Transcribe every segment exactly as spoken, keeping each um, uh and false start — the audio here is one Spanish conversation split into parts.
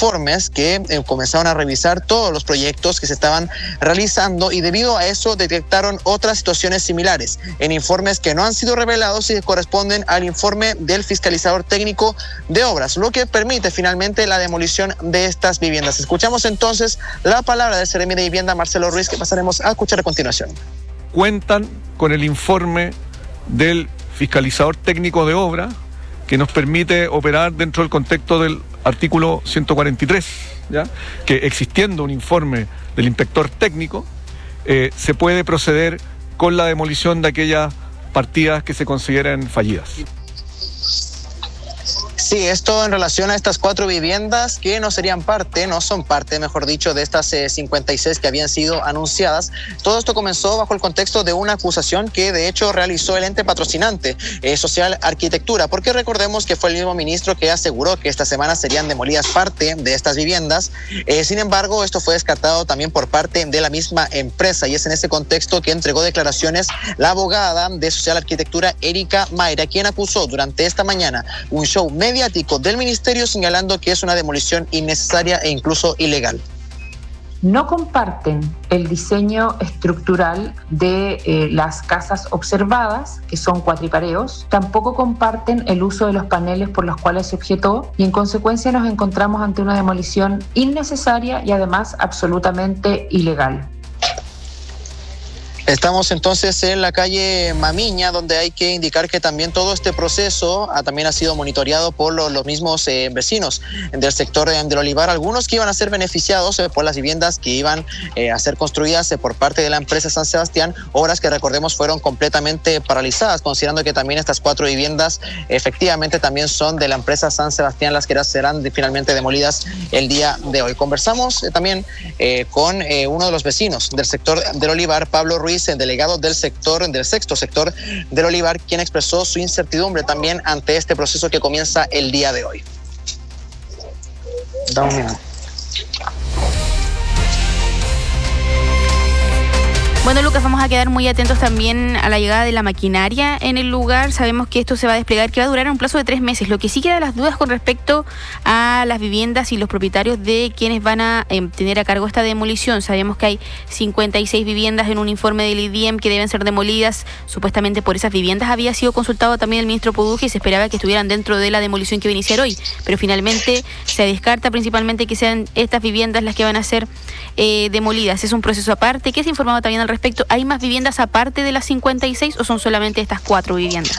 informes que eh, comenzaron a revisar todos los proyectos que se estaban realizando y debido a eso detectaron otras situaciones similares en informes que no han sido revelados y que corresponden al informe del fiscalizador técnico de obras, lo que permite finalmente la demolición de estas viviendas. Escuchamos entonces la palabra del Seremi de Vivienda, Marcelo Ruiz, que pasaremos a escuchar a continuación. Cuentan con el informe del fiscalizador técnico de obra que nos permite operar dentro del contexto del artículo ciento cuarenta y tres, ¿ya? Que existiendo un informe del inspector técnico, eh, se puede proceder con la demolición de aquellas partidas que se consideren fallidas. Sí, esto en relación a estas cuatro viviendas que no serían parte, no son parte, mejor dicho, de estas eh, cincuenta y seis que habían sido anunciadas. Todo esto comenzó bajo el contexto de una acusación que de hecho realizó el ente patrocinante, eh, Social Arquitectura, porque recordemos que fue el mismo ministro que aseguró que esta semana serían demolidas parte de estas viviendas. Eh, sin embargo, esto fue descartado también por parte de la misma empresa y es en ese contexto que entregó declaraciones la abogada de Social Arquitectura, Erika Mayra, quien acusó durante esta mañana un show mediático del ministerio señalando que es una demolición innecesaria e incluso ilegal. No comparten el diseño estructural de eh, las casas observadas, que son cuatripareos, tampoco comparten el uso de los paneles por los cuales se objetó y en consecuencia nos encontramos ante una demolición innecesaria y además absolutamente ilegal. Estamos entonces en la calle Mamiña, donde hay que indicar que también todo este proceso ha, también ha sido monitoreado por lo, los mismos eh, vecinos del sector de, del Olivar, algunos que iban a ser beneficiados eh, por las viviendas que iban eh, a ser construidas eh, por parte de la empresa San Sebastián, obras que recordemos fueron completamente paralizadas, considerando que también estas cuatro viviendas efectivamente también son de la empresa San Sebastián, las que serán de, finalmente demolidas el día de hoy. Conversamos eh, también eh, con eh, uno de los vecinos del sector del Olivar, Pablo Ruiz, el delegado del sector, del sexto sector del Olivar, quien expresó su incertidumbre también ante este proceso que comienza el día de hoy. Da un minuto. Bueno, Lucas, vamos a quedar muy atentos también a la llegada de la maquinaria en el lugar. Sabemos que esto se va a desplegar, que va a durar un plazo de tres meses. Lo que sí queda las dudas con respecto a las viviendas y los propietarios de quienes van a eh, tener a cargo esta demolición. Sabemos que hay cincuenta y seis viviendas en un informe del I D I E M que deben ser demolidas. Supuestamente por esas viviendas había sido consultado también el ministro Puduje y se esperaba que estuvieran dentro de la demolición que va a iniciar hoy. Pero finalmente se descarta principalmente que sean estas viviendas las que van a ser eh, demolidas. Es un proceso aparte. ¿Qué se informaba también al respecto? ¿Hay más viviendas aparte de las cincuenta y seis o son solamente estas cuatro viviendas?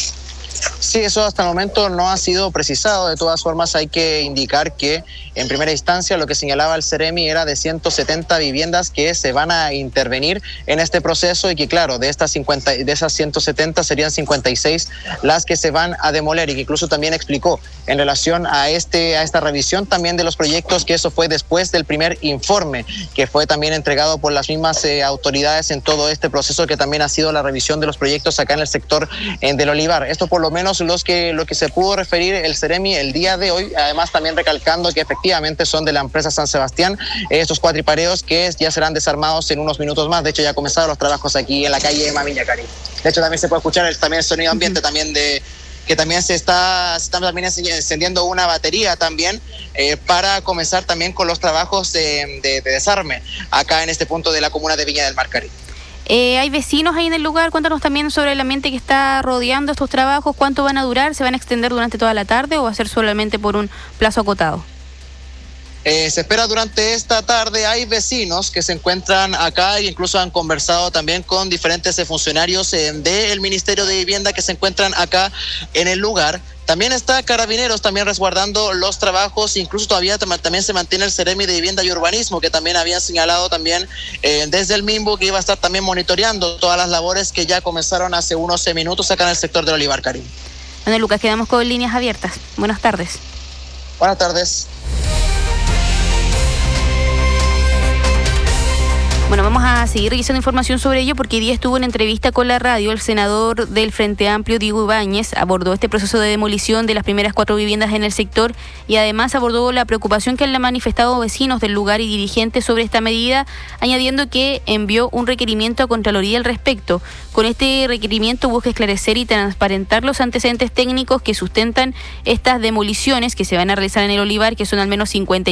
Sí, eso hasta el momento no ha sido precisado. De todas formas, hay que indicar que en primera instancia lo que señalaba el Seremi era de ciento setenta viviendas que se van a intervenir en este proceso y que claro, de estas cincuenta, de esas ciento setenta serían cincuenta y seis las que se van a demoler y que incluso también explicó en relación a este a esta revisión también de los proyectos que eso fue después del primer informe que fue también entregado por las mismas eh, autoridades en todo este proceso que también ha sido la revisión de los proyectos acá en el sector eh, del Olivar. Esto por lo menos los que lo que se pudo referir el Seremi el día de hoy, además también recalcando que efectivamente son de la empresa San Sebastián, estos cuatripareos que ya serán desarmados en unos minutos más. De hecho ya comenzaron los trabajos aquí en la calle Mamiña, Cari. De hecho también se puede escuchar el, también el sonido ambiente uh-huh. también de que también se está, se está también encendiendo una batería también eh, para comenzar también con los trabajos de, de, de desarme acá en este punto de la comuna de Viña del Mar, Cari. Eh, ¿Hay vecinos ahí en el lugar? Cuéntanos también sobre el ambiente que está rodeando estos trabajos. ¿Cuánto van a durar? ¿Se van a extender durante toda la tarde o va a ser solamente por un plazo acotado? Eh, se espera durante esta tarde. Hay vecinos que se encuentran acá e incluso han conversado también con diferentes funcionarios eh, del Ministerio de Vivienda que se encuentran acá en el lugar. También está Carabineros también resguardando los trabajos, incluso todavía también se mantiene el Seremi de Vivienda y Urbanismo, que también había señalado también eh, desde el MIMBU que iba a estar también monitoreando todas las labores que ya comenzaron hace unos minutos acá en el sector del Olivar, Karim. Bueno, Lucas, quedamos con líneas abiertas. Buenas tardes. Buenas tardes. Bueno, vamos a seguir revisando información sobre ello porque hoy día estuvo en entrevista con la radio. El senador del Frente Amplio, Diego Ibáñez, abordó este proceso de demolición de las primeras cuatro viviendas en el sector y además abordó la preocupación que han manifestado vecinos del lugar y dirigentes sobre esta medida, añadiendo que envió un requerimiento a Contraloría al respecto. Con este requerimiento busca esclarecer y transparentar los antecedentes técnicos que sustentan estas demoliciones que se van a realizar en el Olivar, que son al menos cincuenta